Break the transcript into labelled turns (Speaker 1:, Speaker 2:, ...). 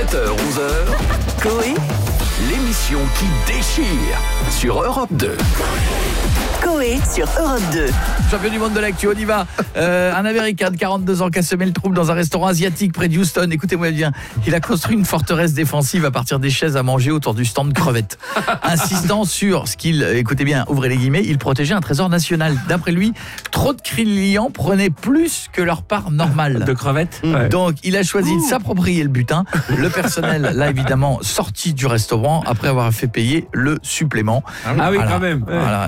Speaker 1: 7h-11h,
Speaker 2: Coé,
Speaker 1: l'émission qui déchire sur Europe 2.
Speaker 2: Coé sur Europe 2.
Speaker 3: Champion du monde de l'actu, on y va. Un Américain de 42 ans qui a semé le trouble dans un restaurant asiatique près de Houston. Écoutez-moi bien, il a construit une forteresse défensive à partir des chaises à manger autour du stand crevettes. Insistant sur ce qu'il, écoutez bien, ouvrez les guillemets, il protégeait un trésor national. D'après lui, trop de clients prenaient plus que leur part normale.
Speaker 4: De crevettes.
Speaker 3: Donc, il a choisi de s'approprier le butin. Le personnel l'a évidemment sorti du restaurant après avoir fait payer le supplément.
Speaker 4: Ah oui,
Speaker 3: Voilà.
Speaker 4: quand même.
Speaker 3: Voilà.